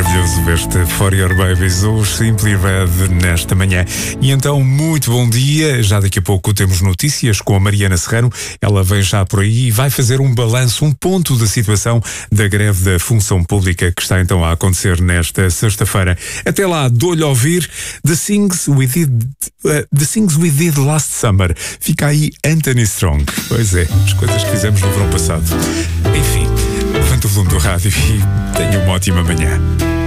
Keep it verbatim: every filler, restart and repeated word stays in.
Maravilhoso este For Your Babies, o Simply Red nesta manhã. E então, muito bom dia. Já daqui a pouco temos notícias com a Mariana Serrano. Ela vem já por aí e vai fazer um balanço, um ponto da situação da greve da função pública que está então a acontecer nesta sexta-feira. Até lá, dou-lhe a ouvir The Things We Did, uh, The Things We Did Last Summer. Fica aí Anthony Strong. Pois é, as coisas que fizemos no verão passado. Enfim, levanta o volume do rádio e tenha uma ótima manhã.